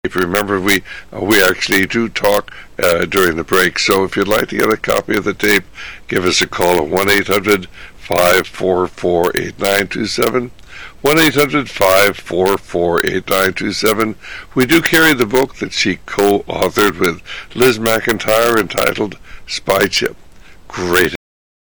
Remember, we actually do talk during the break, so if you'd like to get a copy of the tape, give us a call at 1-800-544-8927. 1-800-544-8927. We do carry the book that she co-authored with Liz McIntyre entitled Spy Chip. Great